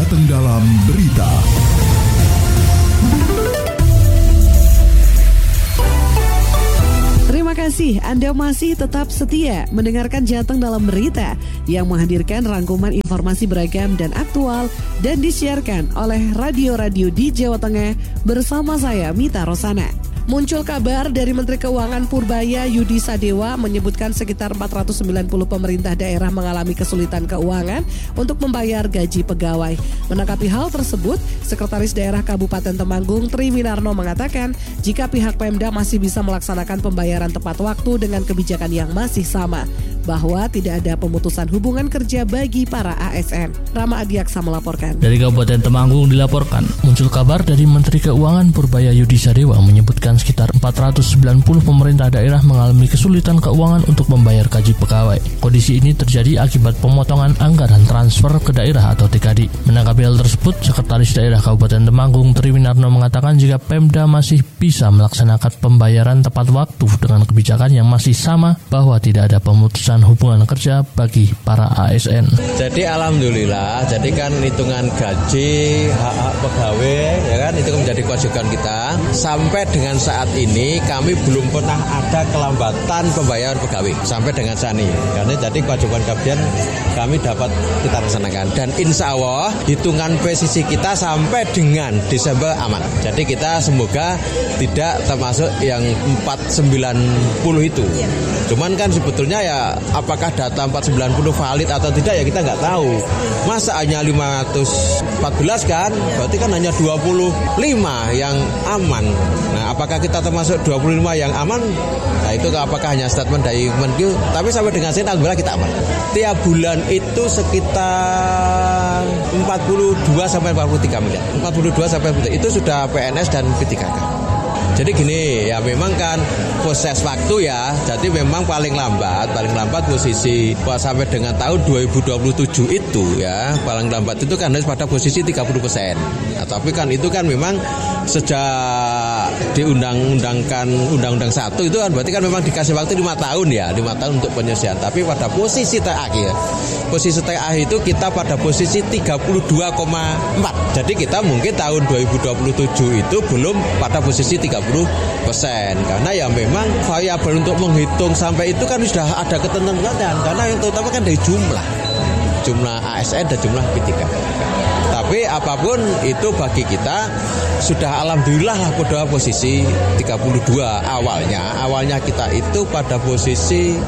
Jateng dalam berita. Terima kasih Anda masih tetap setia mendengarkan Jateng dalam berita yang menghadirkan rangkuman informasi beragam dan aktual dan disiarkan oleh radio-radio di Jawa Tengah bersama saya Mita Rosana. Muncul kabar dari Menteri Keuangan Purbaya Yudi Sadewa menyebutkan sekitar 490 pemerintah daerah mengalami kesulitan keuangan untuk membayar gaji pegawai. Menanggapi hal tersebut, Sekretaris Daerah Kabupaten Temanggung Tri Winarno mengatakan jika pihak Pemda masih bisa melaksanakan pembayaran tepat waktu dengan kebijakan yang masih sama, bahwa tidak ada pemutusan hubungan kerja bagi para ASN. Rama Adiaksa melaporkan. Dari Kabupaten Temanggung dilaporkan, muncul kabar dari Menteri Keuangan Purbaya Yudi Sadewa menyebutkan sekitar 490 pemerintah daerah mengalami kesulitan keuangan untuk membayar gaji pegawai. Kondisi ini terjadi akibat pemotongan anggaran transfer ke daerah atau TKD. Menanggapi hal tersebut, Sekretaris Daerah Kabupaten Temanggung Tri Winarno mengatakan jika Pemda masih bisa melaksanakan pembayaran tepat waktu dengan kebijakan yang masih sama, bahwa tidak ada pemutusan hubungan kerja bagi para ASN. Jadi alhamdulillah, jadi kan hitungan gaji, hak-hak pegawai, ya kan itu menjadi kewajiban kita. Sampai dengan saat ini kami belum pernah ada kelambatan pembayaran pegawai sampai dengan saat ini. Karena jadi kewajiban kami dapat kita laksanakan dan insya Allah hitungan presisi kita sampai dengan Desember aman. Jadi kita semoga tidak termasuk yang 490 itu. Cuman kan sebetulnya ya apakah data 490 valid atau tidak ya kita nggak tahu. Masa hanya 514 kan? Berarti kan hanya 25 yang aman. Nah, apakah kita termasuk 25 yang aman? Nah, itu apakah hanya statement dari Menkyu? Tapi sampai dengan saat ini alhamdulillah kita aman. Tiap bulan itu sekitar 42 sampai 43 miliar. 42 sampai 43 itu sudah PNS dan P3K. Jadi gini, ya memang kan proses waktu ya, jadi memang paling lambat posisi sampai dengan tahun 2027 itu ya, paling lambat itu kan harus pada posisi 30%. Nah, tapi kan itu kan memang sejak diundang-undangkan Undang-Undang 1 itu kan berarti kan memang dikasih waktu 5 tahun ya, 5 tahun untuk penyelesaian. Tapi pada posisi terakhir itu kita pada posisi 32,4. Jadi kita mungkin tahun 2027 itu belum pada posisi 30%. Karena ya memang variabel untuk menghitung sampai itu kan sudah ada ketentuan karena yang terutama kan dari jumlah ASN dan jumlah P3. Tapi apapun itu bagi kita sudah alhamdulillah lah pada posisi 32 awalnya kita itu pada posisi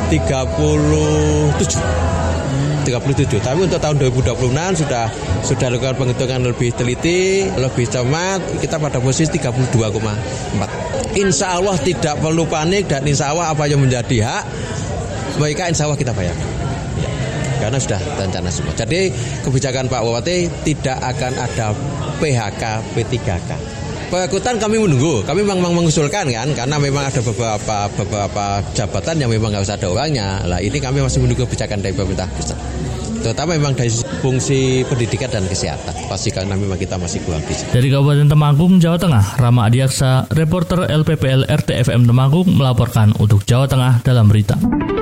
37. Tapi untuk tahun 2026 sudah lakukan penghitungan lebih teliti, lebih cermat, kita pada posisi 32,4. Insya Allah tidak perlu panik dan insya Allah apa yang menjadi hak mereka insya Allah kita bayar. Ya, karena sudah rencana semua. Jadi kebijakan Pak Bupati tidak akan ada PHK P3K. Pengangkutan kami menunggu, kami memang mengusulkan kan, karena memang ada beberapa jabatan yang memang harus ada orangnya. Lah ini kami masih menunggu kebijakan dari pemerintah pusat. Terutama memang dari fungsi pendidikan dan kesehatan. Pasti karena memang kita masih kurang di situ. Dari Kabupaten Temanggung, Jawa Tengah, Rama Adiaksa, reporter LPPL RTFM Temanggung melaporkan untuk Jawa Tengah dalam berita.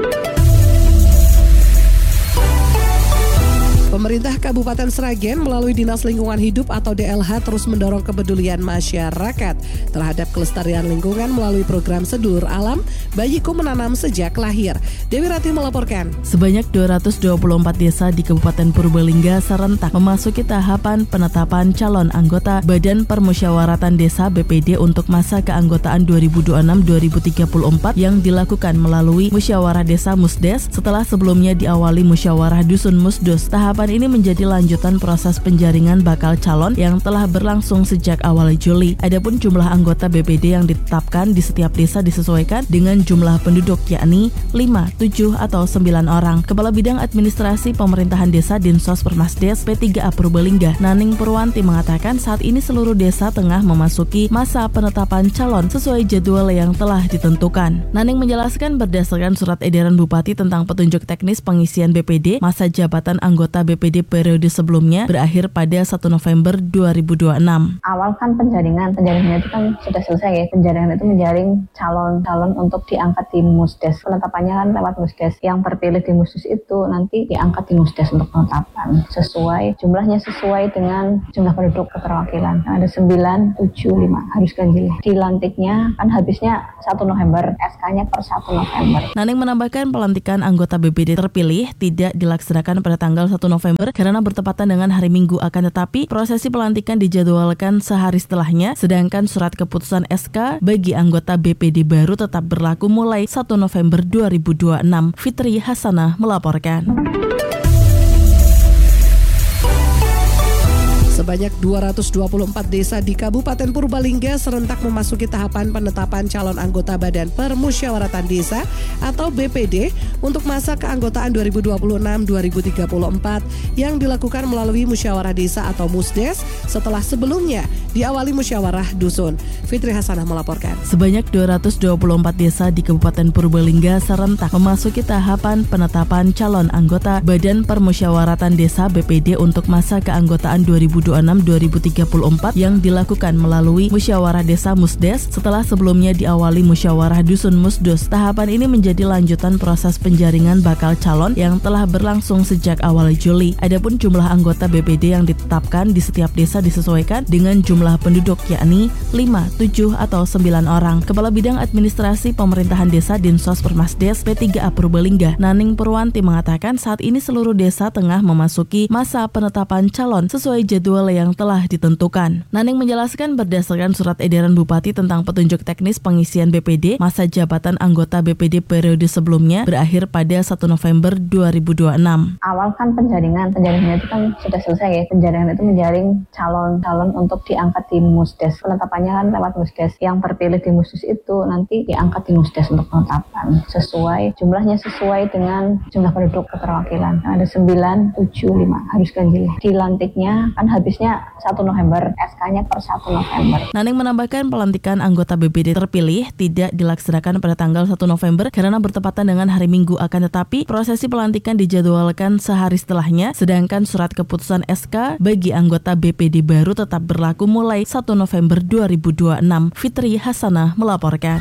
Pemerintah Kabupaten Sragen melalui Dinas Lingkungan Hidup atau DLH terus mendorong kepedulian masyarakat terhadap kelestarian lingkungan melalui program Sedulur Alam Bayiku Menanam Sejak Lahir. Dewi Ratih melaporkan. Sebanyak 224 desa di Kabupaten Purbalingga serentak memasuki tahapan penetapan calon anggota Badan Permusyawaratan Desa BPD untuk masa keanggotaan 2026-2034 yang dilakukan melalui Musyawarah Desa Musdes setelah sebelumnya diawali Musyawarah Dusun Musdos. Tahapan ini menjadi lanjutan proses penjaringan bakal calon yang telah berlangsung sejak awal Juli. Adapun jumlah anggota BPD yang ditetapkan di setiap desa disesuaikan dengan jumlah penduduk, yakni 5, 7, atau 9 orang. Kepala Bidang Administrasi Pemerintahan Desa Dinsos Permasdes P3A Purbalingga, Naning Purwanti mengatakan saat ini seluruh desa tengah memasuki masa penetapan calon sesuai jadwal yang telah ditentukan. Naning menjelaskan berdasarkan surat edaran Bupati tentang petunjuk teknis pengisian BPD, masa jabatan anggota BPD BPD periode sebelumnya berakhir pada 1 November 2026. Awal kan penjaringannya itu kan sudah selesai ya. Penjaringan itu menjaring calon-calon untuk diangkat di Musdes. Penetapannya kan lewat Musdes. Yang terpilih di Musdes itu nanti diangkat di Musdes untuk penetapan. Jumlahnya sesuai dengan jumlah penduduk keterwakilan. Ada 975 harus ganjil. Dilantiknya kan habisnya 1 November, SK-nya per 1 November. Naning menambahkan pelantikan anggota BPD terpilih tidak dilaksanakan pada tanggal 1 November karena bertepatan dengan hari Minggu, akan tetapi prosesi pelantikan dijadwalkan sehari setelahnya, sedangkan surat keputusan SK bagi anggota BPD baru tetap berlaku mulai 1 November 2026. Fitri Hasanah melaporkan. Sebanyak 224 desa di Kabupaten Purbalingga serentak memasuki tahapan penetapan calon anggota Badan Permusyawaratan Desa atau BPD untuk masa keanggotaan 2026-2034 yang dilakukan melalui musyawarah desa atau Musdes setelah sebelumnya diawali musyawarah dusun. Fitri Hasanah melaporkan. Sebanyak 224 desa di Kabupaten Purbalingga serentak memasuki tahapan penetapan calon anggota Badan Permusyawaratan Desa BPD untuk masa keanggotaan 2026-2034 yang dilakukan melalui musyawarah desa Musdes setelah sebelumnya diawali musyawarah dusun Musdos. Tahapan ini menjadi lanjutan proses penjaringan bakal calon yang telah berlangsung sejak awal Juli. Adapun jumlah anggota BPD yang ditetapkan di setiap desa disesuaikan dengan jumlah penduduk, yakni 5, 7, atau 9 orang. Kepala Bidang Administrasi Pemerintahan Desa Dinsos Permasdes P3A Purbalingga, Naning Purwanti mengatakan saat ini seluruh desa tengah memasuki masa penetapan calon sesuai jadwal yang telah ditentukan. Naning menjelaskan berdasarkan surat edaran Bupati tentang petunjuk teknis pengisian BPD, masa jabatan anggota BPD periode sebelumnya berakhir pada 1 November 2026. Awal kan penjaringannya itu kan sudah selesai ya. Penjaringan itu menjaring calon-calon untuk diangkat di Musdes. Penetapannya kan lewat Musdes. Yang terpilih di Musdes itu nanti diangkat di Musdes untuk penetapan. Jumlahnya sesuai dengan jumlah penduduk keterwakilan. Ada 975 harus ganjil. Dilantiknya kan habisnya 1 November, SK-nya per 1 November. Naning menambahkan pelantikan anggota BPD terpilih tidak dilaksanakan pada tanggal 1 November karena bertepatan dengan hari Minggu, akan tetapi prosesi pelantikan dijadwalkan sehari setelahnya, sedangkan surat keputusan SK bagi anggota BPD baru tetap berlaku mulai 1 November 2026. Fitri Hasanah melaporkan.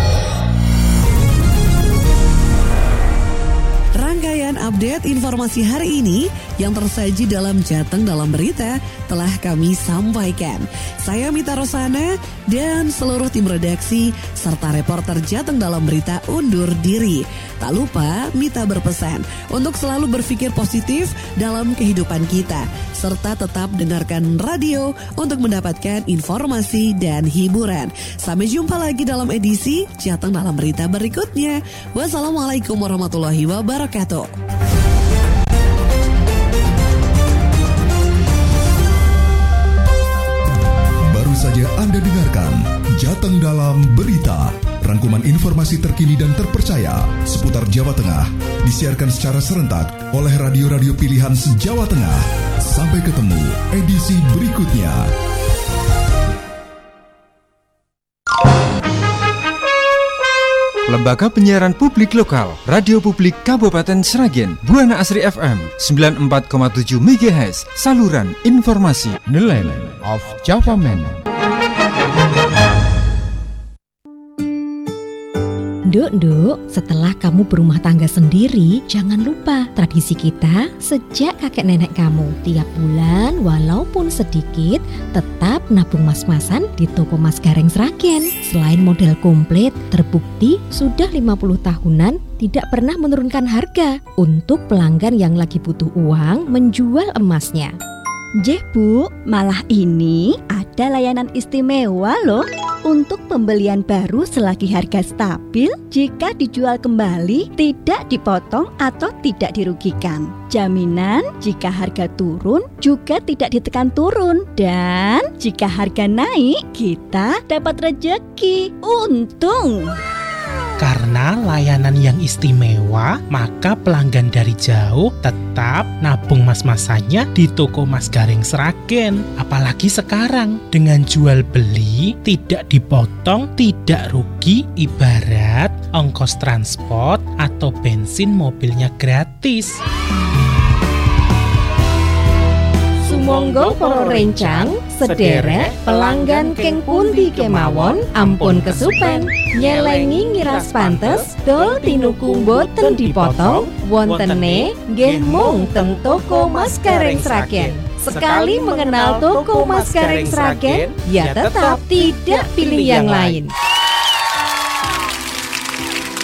Rangkaian update informasi hari ini yang tersaji dalam Jateng Dalam Berita telah kami sampaikan. Saya Mita Rosana dan seluruh tim redaksi serta reporter Jateng Dalam Berita undur diri. Tak lupa Mita berpesan untuk selalu berpikir positif dalam kehidupan kita serta tetap dengarkan radio untuk mendapatkan informasi dan hiburan. Sampai jumpa lagi dalam edisi Jateng Dalam Berita berikutnya. Wassalamualaikum warahmatullahi wabarakatuh. Baru saja Anda dengarkan Jateng Dalam Berita. Rangkuman informasi terkini dan terpercaya seputar Jawa Tengah disiarkan secara serentak oleh radio-radio pilihan se-Jawa Tengah. Sampai ketemu edisi berikutnya. Lembaga Penyiaran Publik Lokal, Radio Publik Kabupaten Sragen, Buana Asri FM 94,7 MHz, saluran informasi, The Land of Java Man. Nduk, setelah kamu berumah tangga sendiri, jangan lupa tradisi kita sejak kakek nenek kamu. Tiap bulan, walaupun sedikit, tetap nabung mas-masan di toko Mas Gareng Sragen. Selain model komplit, terbukti sudah 50 tahunan tidak pernah menurunkan harga untuk pelanggan yang lagi butuh uang menjual emasnya. Jeh Bu, malah ini ada layanan istimewa loh. Untuk pembelian baru selagi harga stabil, jika dijual kembali tidak dipotong atau tidak dirugikan. Jaminan jika harga turun juga tidak ditekan turun. Dan jika harga naik, kita dapat rejeki. Untung! Karena layanan yang istimewa, maka pelanggan dari jauh tetap nabung mas-masannya di toko Mas Gareng Sragen. Apalagi sekarang, dengan jual beli tidak dipotong, tidak rugi, ibarat ongkos transport atau bensin mobilnya gratis. Sumangga para rencang, sederek pelanggan keng pundi kemawon, ampun kesupen, nyelengi ngiras pantes, dol tinuku boten dipotong, wontene nggih mung teng toko Mas Gareng Sragen. Sekali mengenal toko Mas Gareng Sragen, ya tetap tidak pilih yang lain.